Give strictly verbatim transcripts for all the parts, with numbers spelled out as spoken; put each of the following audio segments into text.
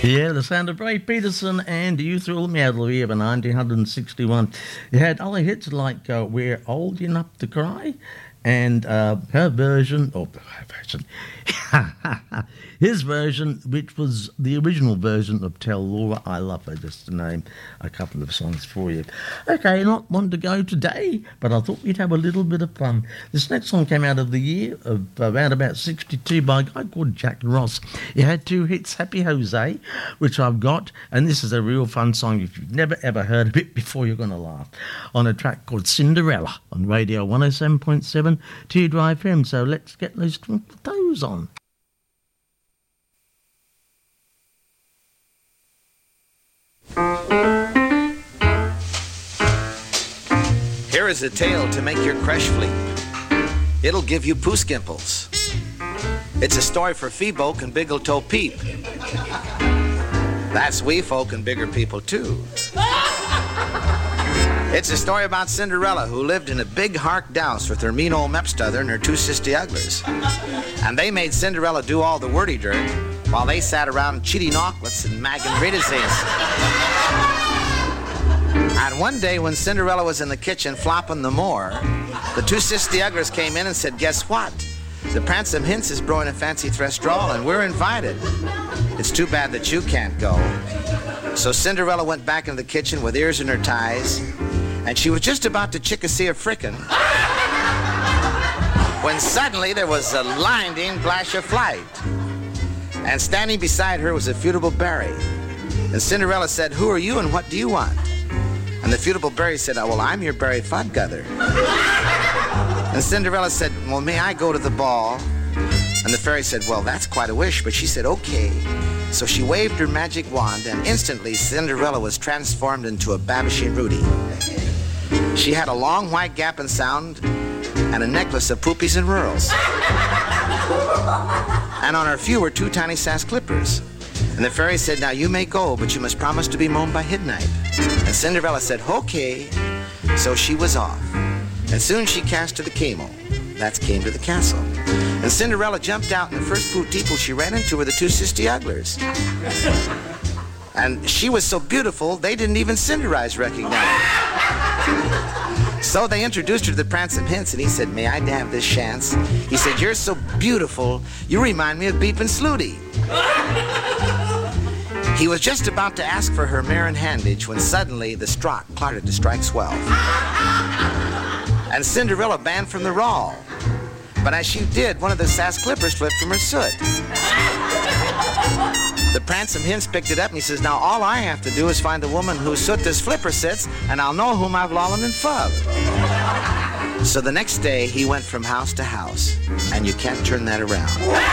Yeah, the sound of Ray Peterson and You Thrill Me Out of Here in nineteen sixty-one. You had other hits like uh, We're Old Enough to Cry and uh, her version, or her version, his version, which was the original version of Tell Laura I Love Her, just to name a couple of songs for you. Okay, not one to go today, but I thought we'd have a little bit of fun. This next song came out of the year of around about sixty-two by a guy called Jack Ross. He had two hits, Happy Jose, which I've got, and this is a real fun song. If you've never ever heard of it before, you're going to laugh, on a track called Cinderella on Radio one oh seven point seven Teardry F M. So let's get those toes on. Here is a tale to make your crush fleet. It'll give you poo skimples. It's a story for Phoebo and Big Toe Peep. That's wee folk and bigger people too. It's a story about Cinderella, who lived in a big hark house with her mean old Mepstother and her two sisty ugglers. And they made Cinderella do all the wordy dirt while they sat around cheating auklets and magging riddices. And one day when Cinderella was in the kitchen flopping the more, the two sisty ugglers came in and said, "Guess what? The Pransome Hints is brewing a fancy threstrall and we're invited. It's too bad that you can't go." So Cinderella went back into the kitchen with ears in her ties, and she was just about to chickasee a frickin' when suddenly there was a blinding flash of light. And standing beside her was a Futable Berry. And Cinderella said, "Who are you and what do you want?" And the Futable Berry said, "Oh, well, I'm your Berry Fudguther." And Cinderella said, "Well, may I go to the ball?" And the fairy said, "Well, that's quite a wish," but she said, "Okay." So she waved her magic wand, and instantly Cinderella was transformed into a Babishing Rudy. She had a long white gaping sound and a necklace of poopies and rurals. And on her few were two tiny sass clippers. And the fairy said, "Now you may go, but you must promise to be mown by midnight." And Cinderella said, "Okay." So she was off. And soon she cast to the camo. That's came to the castle. And Cinderella jumped out, and the first booticle she ran into were the two sisty ugglers. And she was so beautiful, they didn't even Cinderize recognize her. So they introduced her to the Pransome Hints, and he said, "May I have this chance?" He said, "You're so beautiful, you remind me of Beep and Slooty." He was just about to ask for her mare in handage when suddenly the strot clattered to strike twelve. And Cinderella banned from the rawl. But as she did, one of the sass clippers slipped from her soot. The Pransome Hints picked it up and he says, "Now all I have to do is find the woman whose soot this flipper sits, and I'll know whom I've lollen and fubbed." So the next day he went from house to house, and you can't turn that around.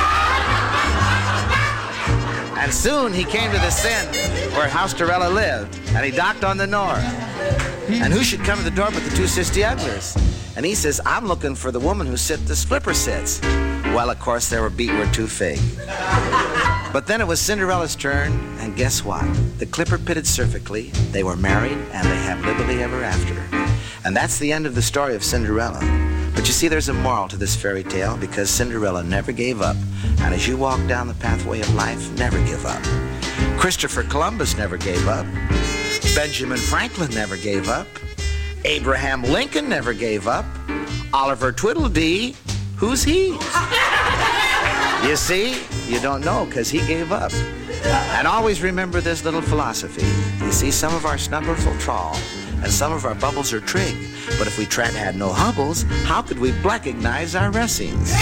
And soon he came to the Sin where Housterella lived, and he knocked on the door. And who should come to the door but the two sisty ugglers? And he says, "I'm looking for the woman who sit the flipper sits." Well, of course, they were beat were too fig. But then it was Cinderella's turn, and guess what? The clipper pitted perfectly, they were married, and they have lively ever after. And that's the end of the story of Cinderella. But you see, there's a moral to this fairy tale, because Cinderella never gave up. And as you walk down the pathway of life, never give up. Christopher Columbus never gave up. Benjamin Franklin never gave up. Abraham Lincoln never gave up. Oliver Tweedledee, who's he? You see, you don't know because he gave up. And always remember this little philosophy. You see, some of our snuggles will trawl, and some of our bubbles are trig. But if we tried had no hubbles, how could we blackignize our ressings?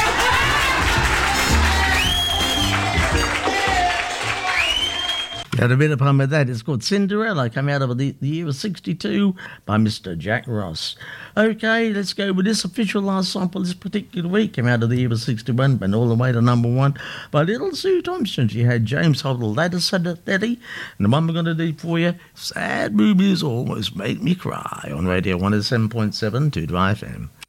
Had a bit of fun with that. It's called Cinderella, come out of the, the year of sixty-two by Mister Jack Ross. Okay, let's go with this official last song for this particular week. Came out of the year of sixty-one, went all the way to number one by Little Sue Thompson. She had James Hoddle, Ladder Daddy, and the one we're going to do for you, Sad Movies Almost Make Me Cry, on Radio one oh seven point seven Teardry F M.